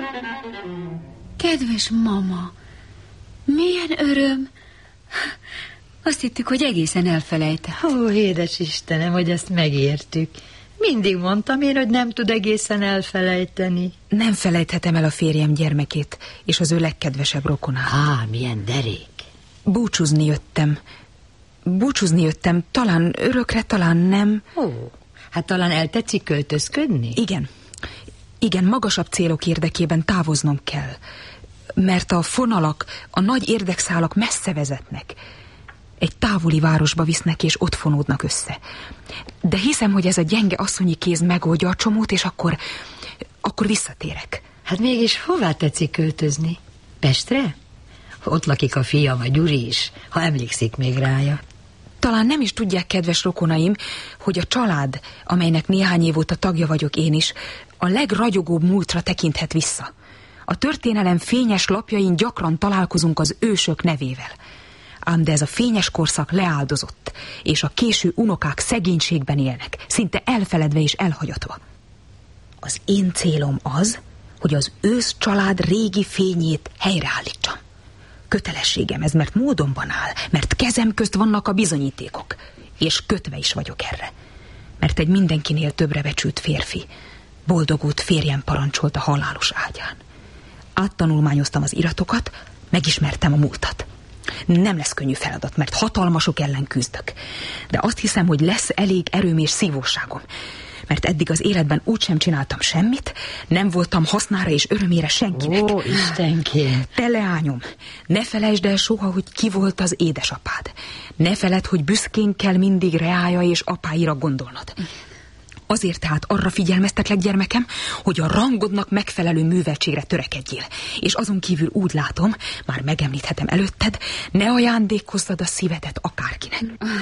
Kedves mama, milyen öröm! Azt hittük, hogy egészen elfelejtett. Ó, édes Istenem, hogy ezt megértük. Mindig mondtam én, hogy nem tud egészen elfelejteni. Nem felejthetem el a férjem gyermekét, és az ő legkedvesebb rokonát. Milyen derék. Búcsúzni jöttem, talán örökre, talán nem. Hát talán eltetszik költözködni? Igen, magasabb célok érdekében távoznom kell. Mert a fonalak, a nagy érdekszálak messze vezetnek. Egy távoli városba visznek, és ott fonódnak össze. De hiszem, hogy ez a gyenge asszonyi kéz megoldja a csomót, és akkor visszatérek. Hát mégis hová tetszik költözni? Pestre? Ott lakik a fiam, a Gyuri is, ha emlékszik még rája. Talán nem is tudják, kedves rokonaim, hogy a család, amelynek néhány év óta tagja vagyok én is, a legragyogóbb múltra tekinthet vissza. A történelem fényes lapjain gyakran találkozunk az ősök nevével. Ám de ez a fényes korszak leáldozott, és a késő unokák szegénységben élnek, szinte elfeledve és elhagyatva. Az én célom az, hogy az ősz család régi fényét helyreállítsam. Kötelességem ez, mert módonban áll, mert kezem közt vannak a bizonyítékok, és kötve is vagyok erre. Mert egy mindenkinél többre becsült férfi, boldogult férjem parancsolt a halálos ágyán. Áttanulmányoztam az iratokat, megismertem a múltat. Nem lesz könnyű feladat, mert hatalmasok ellen küzdök. De azt hiszem, hogy lesz elég erőm és szívóságom. Mert eddig az életben úgysem csináltam semmit, nem voltam hasznára és örömére senkinek. Ó, Istenkém! Te leányom, ne felejtsd el soha, hogy ki volt az édesapád. Ne feledd, hogy büszkén kell mindig reája és apáira gondolnod. Azért tehát arra figyelmeztetlek, gyermekem, hogy a rangodnak megfelelő műveltségre törekedjél. És azon kívül úgy látom, már megemlíthetem előtted, ne ajándékozzad a szívedet akárkinek.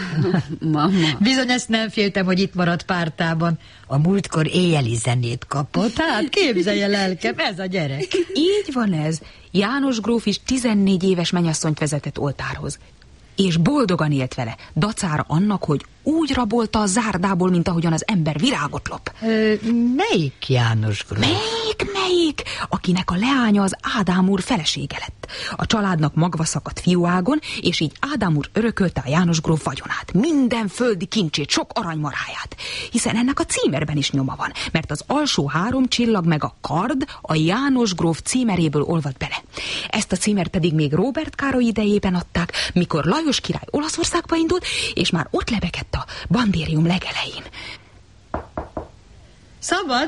Mama. Bizony ezt nem féltem, hogy itt maradt pártában. A múltkor éjjeli zenét kapott. Hát képzelje, lelkem, ez a gyerek. Így van ez. János gróf is 14 éves mennyasszonyt vezetett oltárhoz. És boldogan élt vele, dacára annak, hogy úgy rabolta a zárdából, mint ahogyan az ember virágot lop. Melyik János gróf? Melyik? Akinek a leánya az Ádám úr felesége lett. A családnak magva szakadt fiúágon, és így Ádám úr örökölte a János gróf vagyonát, minden földi kincsét, sok aranymaráját. Hiszen ennek a címerben is nyoma van, mert az alsó 3 csillag meg a kard a János gróf címeréből olvad bele. Ezt a címert pedig még Róbert Károly idejében adták, mikor Lajos király Olaszországba indult, és már ott lebegett a bandérium legelején. Szabad?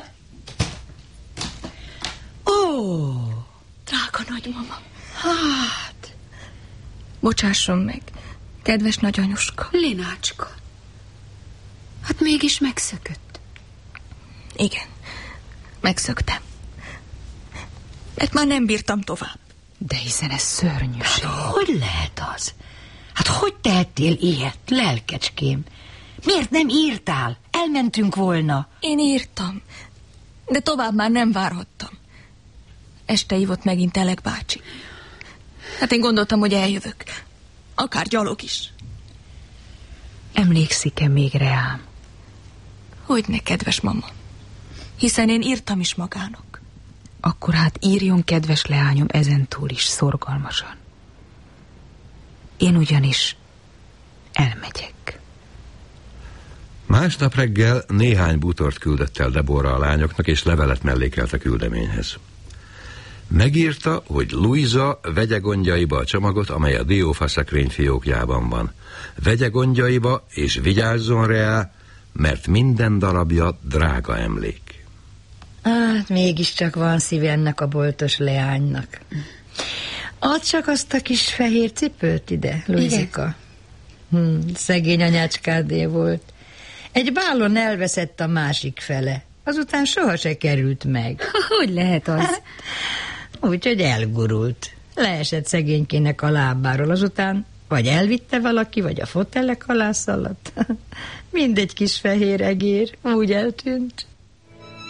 Ó! Drága nagymama. Hát. Bocsásson meg, kedves nagyanyuska. Lénácska. Hát mégis megszökött. Igen, megszöktem. Mert már nem bírtam tovább. De hiszen ez szörnyűség. Hogy lehet az? Hát hogy tehettél ilyet, lelkecském? Miért nem írtál? Elmentünk volna. Én írtam, de tovább már nem várhattam. Este hívott megint Elek bácsi. Hát én gondoltam, hogy eljövök. Akár gyalog is. Emlékszik-e még reám? Hogyne, kedves mama. Hiszen én írtam is magának. Akkor hát írjon, kedves leányom, ezentúl is szorgalmasan. Én ugyanis elmegyek. Másnap reggel néhány bútort küldött el Deborah a lányoknak, és levelet mellékelt a küldeményhez. Megírta, hogy Luisa vegye gondjaiba a csomagot, amely a diófa szekrény fiókjában van. Vegye gondjaiba, és vigyázzon rá, mert minden darabja drága emlék. Hát mégiscsak van szíve ennek a boltos leánynak. Add csak azt a kis fehér cipőt ide, Luizika. Szegény anyácskádé volt. Egy bálon elveszett a másik fele. Azután soha se került meg. Hogy lehet az? Úgyhogy elgurult. Leesett szegénykének a lábáról. Azután vagy elvitte valaki, vagy a fotelek alá szaladt. Mindegy kis fehér egér. Úgy eltűnt.